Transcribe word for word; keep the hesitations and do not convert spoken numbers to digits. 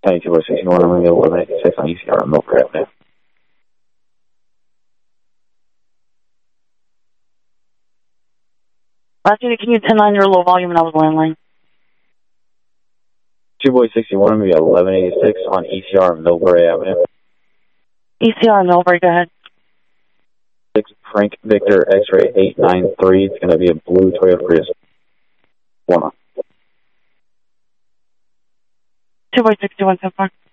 ninety-two by sixty-one, I'm going to get eleven eighty-six on E C R on Milford Avenue. Last unit, can you ten nine your low volume and I was landline? two boy sixty-one, I'm going to be eleven eighty-six on E C R on Milford Avenue. E C R Milford, go ahead. six Frank Victor X-ray eight nine three, it's going to be a blue Toyota Prius. One on. two boy sixty-one, so far.